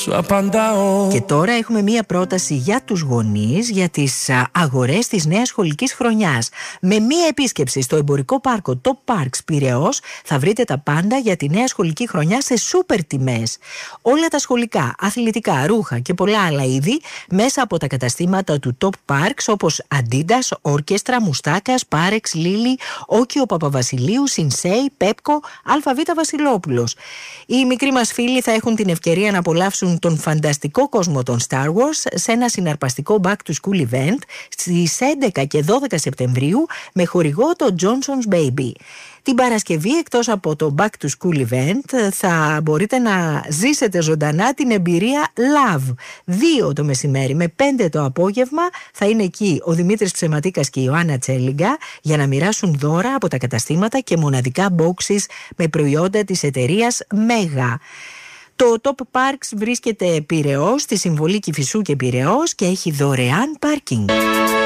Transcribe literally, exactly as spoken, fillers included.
Και τώρα έχουμε μία πρόταση για τους γονείς για τις αγορές της νέας σχολικής χρονιάς. Με μία επίσκεψη στο εμπορικό πάρκο Top Parks Πειραιώς θα βρείτε τα πάντα για τη νέα σχολική χρονιά σε σούπερ τιμές. Όλα τα σχολικά, αθλητικά, ρούχα και πολλά άλλα είδη μέσα από τα καταστήματα του Top Parks, όπως Adidas, Όρκεστρα, Μουστάκας, Πάρεξ, Λίλι, Όκιο Παπαβασιλείου, Σινσέι, Πέπκο, ΑΒ Βασιλόπουλος. Οι μικροί μας φίλοι θα έχουν την ευκαιρία να απολαύσουν τον φανταστικό κόσμο των Star Wars σε ένα συναρπαστικό Back to School event στις έντεκα και δώδεκα Σεπτεμβρίου με χορηγό το Johnson's Baby. Την Παρασκευή, εκτός από το Back to School event, θα μπορείτε να ζήσετε ζωντανά την εμπειρία Love. Δύο το μεσημέρι με πέντε το απόγευμα θα είναι εκεί ο Δημήτρης Ψεματίκας και η Ιωάννα Τσέλιγκα για να μοιράσουν δώρα από τα καταστήματα και μοναδικά boxes με προϊόντα της εταιρείας Mega. Το Top Parks βρίσκεται Πειραιώς, στη Συμβολή Κηφισού και Πειραιώς και έχει δωρεάν πάρκινγκ.